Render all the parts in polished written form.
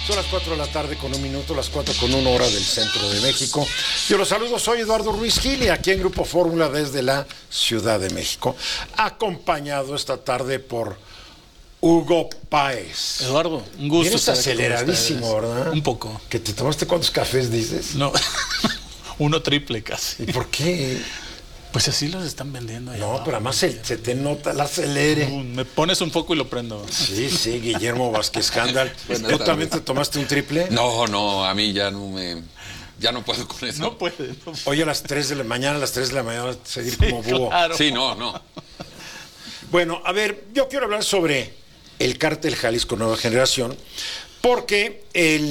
Son las 4 de la tarde con 1 minuto, las 4 con 1 hora del centro de México. Yo los saludo, soy Eduardo Ruiz Gil y aquí en Grupo Fórmula desde la Ciudad de México. Acompañado esta tarde por Hugo Páez. Eduardo, un gusto. Vienes aceleradísimo, ¿verdad? Un poco. ¿Que te tomaste cuántos cafés, dices? No, uno triple casi. ¿Y por qué? Pues así los están vendiendo allá. No, pero además se te nota el acelere. Me pones un foco y lo prendo. Sí, Guillermo Vázquez Handal. ¿Tú también te tomaste un triple? No, a mí ya no puedo con eso. No puede. Hoy a las 3 de la mañana, seguir como búho. Claro. Sí, no. Bueno, a ver, yo quiero hablar sobre el Cártel Jalisco Nueva Generación, porque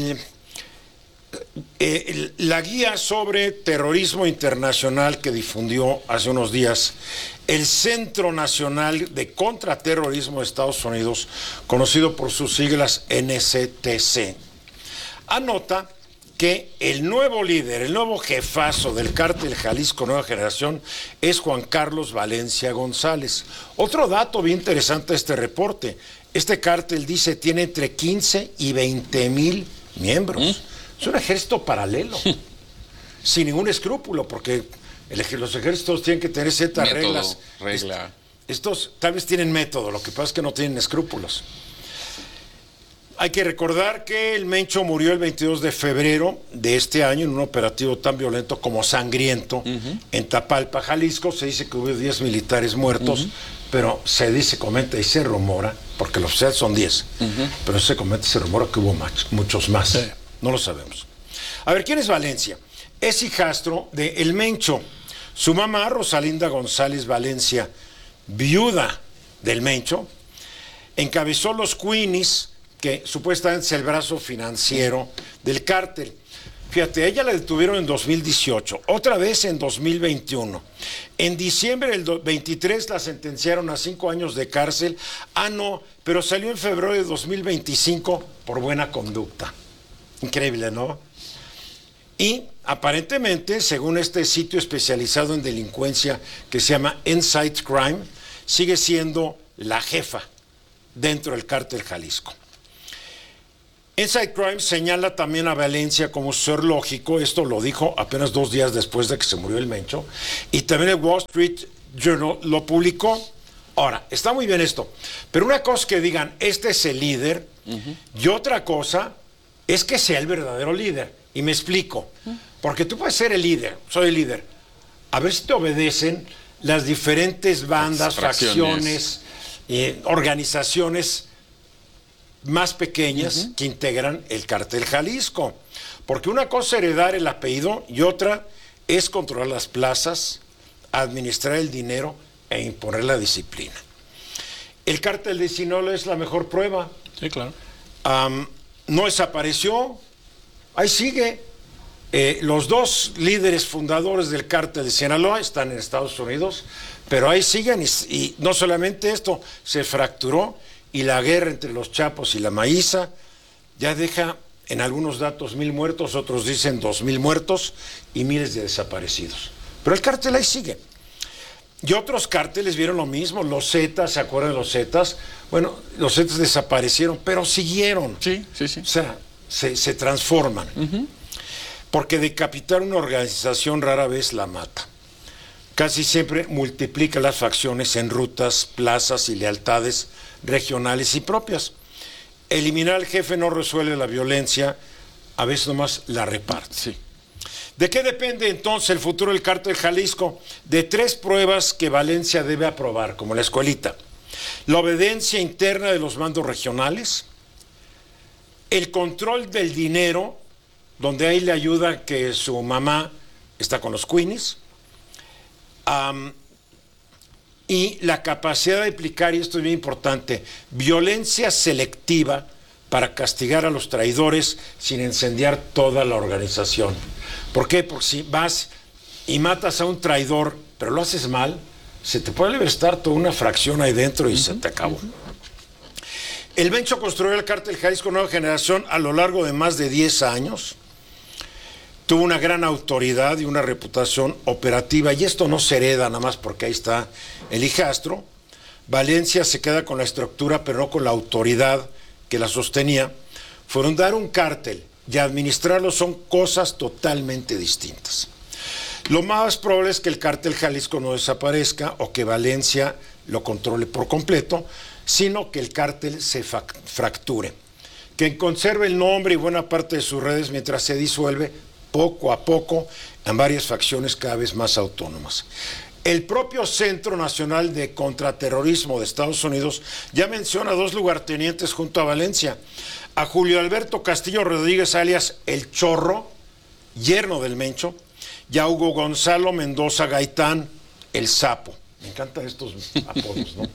la guía sobre terrorismo internacional que difundió hace unos días el Centro Nacional de Contraterrorismo de Estados Unidos, conocido por sus siglas NCTC, anota que el nuevo líder, el nuevo jefazo del Cártel Jalisco Nueva Generación es Juan Carlos Valencia González. Otro dato bien interesante de este reporte: este cártel, dice, tiene entre 15 y 20 mil miembros. Es un ejército paralelo, sin ningún escrúpulo, porque los ejércitos tienen que tener ciertas reglas. Estos tal vez tienen método, lo que pasa es que no tienen escrúpulos. Hay que recordar que el Mencho murió el 22 de febrero de este año en un operativo tan violento como sangriento en Tapalpa, Jalisco. Se dice que hubo 10 militares muertos, pero se dice, comenta y se rumora, porque los oficiales son 10, pero se comenta y se rumora que hubo muchos más. Sí. No lo sabemos. A ver, ¿quién es Valencia? Es hijastro de El Mencho. Su mamá, Rosalinda González Valencia, viuda del Mencho, encabezó los Queenies, que supuestamente es el brazo financiero del cártel. Fíjate, a ella la detuvieron en 2018, otra vez en 2021. En diciembre del 23 la sentenciaron a 5 años de cárcel. No, pero salió en febrero de 2025 por buena conducta. Increíble, ¿no? Y aparentemente, según este sitio especializado en delincuencia que se llama Inside Crime, sigue siendo la jefa dentro del Cártel Jalisco. Inside Crime señala también a Valencia como ser lógico, esto lo dijo apenas 2 días después de que se murió el Mencho, y también el Wall Street Journal lo publicó. Ahora, está muy bien esto, pero una cosa es que digan, este es el líder, y otra cosa es que sea el verdadero líder. Y me explico. Porque tú puedes ser el líder, soy el líder. A ver si te obedecen las diferentes bandas, fracciones, organizaciones más pequeñas que integran el Cártel Jalisco. Porque una cosa es heredar el apellido y otra es controlar las plazas, administrar el dinero e imponer la disciplina. El Cártel de Sinaloa es la mejor prueba. Sí, claro. No desapareció, ahí sigue. Los 2 líderes fundadores del Cártel de Sinaloa están en Estados Unidos, pero ahí siguen y no solamente esto, se fracturó y la guerra entre los Chapos y la Maíza ya deja en algunos datos 1,000 muertos, otros dicen 2,000 muertos y miles de desaparecidos. Pero el cártel ahí sigue. Y otros cárteles vieron lo mismo, los Zetas, ¿se acuerdan de los Zetas? Bueno, los Zetas desaparecieron, pero siguieron. Sí. O sea, se transforman. Porque decapitar una organización rara vez la mata. Casi siempre multiplica las facciones en rutas, plazas y lealtades regionales y propias. Eliminar al jefe no resuelve la violencia, a veces nomás la reparte. Sí. ¿De qué depende entonces el futuro del Cártel Jalisco? De 3 pruebas que Valencia debe aprobar, como la escuelita. La obediencia interna de los mandos regionales, el control del dinero, donde ahí le ayuda que su mamá está con los Queenies, y la capacidad de aplicar, y esto es bien importante, violencia selectiva para castigar a los traidores sin incendiar toda la organización. ¿Por qué? Porque si vas y matas a un traidor, pero lo haces mal, se te puede libertar toda una fracción ahí dentro y se te acabó. El Mencho construyó el Cártel Jalisco Nueva Generación a lo largo de más de 10 años. Tuvo una gran autoridad y una reputación operativa, y esto no se hereda nada más porque ahí está el hijastro. Valencia se queda con la estructura, pero no con la autoridad que la sostenía. Fundar un cártel y administrarlo son cosas totalmente distintas. Lo más probable es que el cártel Jalisco no desaparezca o que Valencia lo controle por completo, sino que el cártel se fracture, que conserve el nombre y buena parte de sus redes mientras se disuelve poco a poco en varias facciones cada vez más autónomas. El propio Centro Nacional de Contraterrorismo de Estados Unidos ya menciona 2 lugartenientes junto a Valencia, a Julio Alberto Castillo Rodríguez alias El Chorro, yerno del Mencho, y a Hugo Gonzalo Mendoza Gaitán, El Sapo. Me encantan estos apodos, ¿no?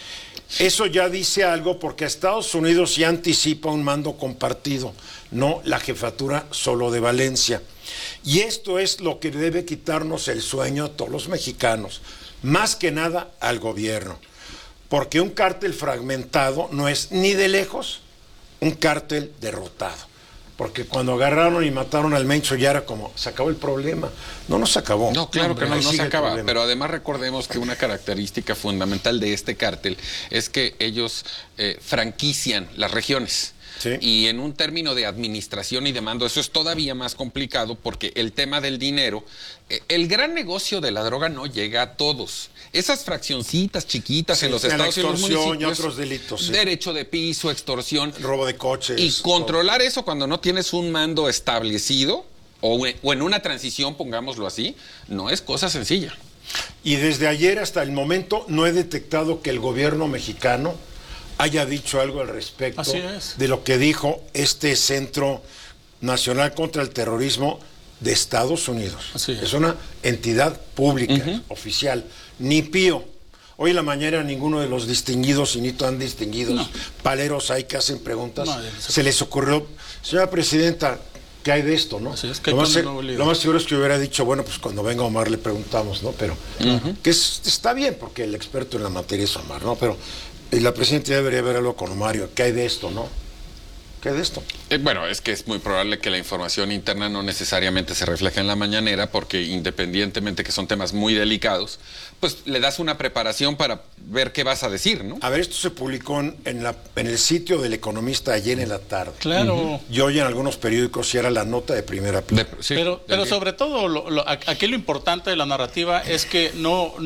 Eso ya dice algo porque a Estados Unidos ya anticipa un mando compartido, no la jefatura solo de Valencia. Y esto es lo que debe quitarnos el sueño a todos los mexicanos, más que nada al gobierno. Porque un cártel fragmentado no es ni de lejos un cártel derrotado. Porque cuando agarraron y mataron al Mencho ya era como, se acabó el problema. No se acabó. No, claro que no ahí se sigue el acaba. problema. Pero además recordemos que una característica fundamental de este cártel es que ellos franquician las regiones. Sí. Y en un término de administración y de mando, eso es todavía más complicado porque el tema del dinero, el gran negocio de la droga no llega a todos. Esas fraccioncitas chiquitas Sí, en los en la estados y en los extorsión municipios, y otros delitos, sí. derecho de piso, extorsión, Robo de coches. y controlar eso cuando no tienes un mando establecido o en una transición, pongámoslo así, no es cosa sencilla. Y desde ayer hasta el momento no he detectado que el gobierno mexicano haya dicho algo al respecto Así es. de lo que dijo este Centro Nacional contra el Terrorismo de Estados Unidos. Así es. Es una entidad pública, oficial. Ni pío. Hoy en la mañana ninguno de los distinguidos y ni tan distinguidos paleros hay que hacen preguntas. No, se les ocurrió, señora presidenta, ¿qué hay de esto, no? Así es, que lo, más, con el nuevo líder. lo más seguro es que hubiera dicho, bueno, pues cuando venga Omar le preguntamos, ¿no? Pero está bien, porque el experto en la materia es Omar, ¿no? Pero la presidenta debería ver algo con Mario. ¿Qué hay de esto, no? ¿Qué hay de esto? Bueno, es que es muy probable que la información interna no necesariamente se refleje en la mañanera, porque independientemente que son temas muy delicados, pues le das una preparación para ver qué vas a decir, ¿no? A ver, esto se publicó en el sitio del Economista ayer en la tarde. Claro. Y hoy en algunos periódicos y era la nota de primera plana. Sí, Pero del día. sobre todo, aquí lo importante de la narrativa es que no